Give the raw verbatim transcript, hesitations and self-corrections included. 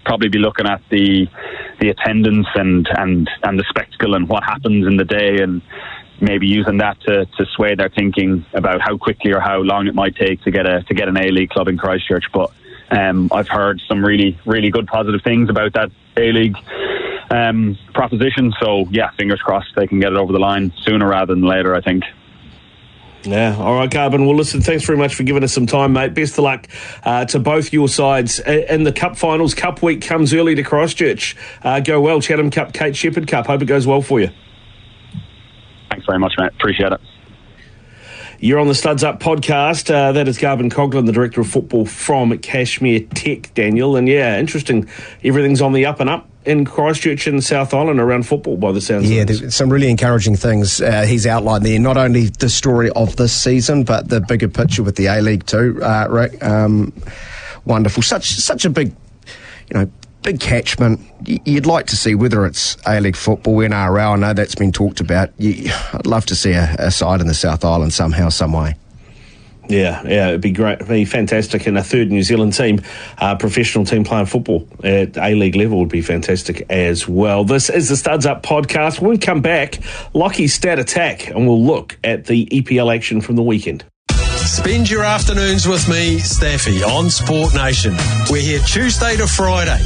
probably be looking at the the attendance and, and, and the spectacle and what happens in the day, and maybe using that to, to sway their thinking about how quickly or how long it might take to get a to get an A-League club in Christchurch. But um, I've heard some really, really good positive things about that A-League um, proposition. So, yeah, fingers crossed they can get it over the line sooner rather than later, I think. Yeah, all right, Carbon. Well, listen, thanks very much for giving us some time, mate. Best of luck uh, to both your sides in the Cup finals. Cup week comes early to Christchurch. Uh, go well, Chatham Cup, Kate Shepherd Cup. Hope it goes well for you. Thanks very much, mate. Appreciate it. You're on the Studs Up podcast. Uh, that is Garvin Coughlin, the Director of Football from Cashmere Tech, Daniel. And, yeah, interesting. Everything's on the up and up in Christchurch and South Island around football by the sounds yeah, of it. Yeah, there's some really encouraging things uh, he's outlined there. Not only the story of this season, but the bigger picture with the A-League too, uh, Rick. Um, wonderful. Such such a big, you know, big catchment. You'd like to see, whether it's A-League football, N R L, I know that's been talked about. You, I'd love to see a, a side in the South Island somehow, some way. Yeah, yeah, it'd be great. It'd be fantastic. And a third New Zealand team, uh, professional team playing football at A-League level would be fantastic as well. This is the Studs Up podcast. When we come back, Lockie's Stat Attack, and we'll look at the E P L action from the weekend. Spend your afternoons with me, Staffy, on Sport Nation. We're here Tuesday to Friday.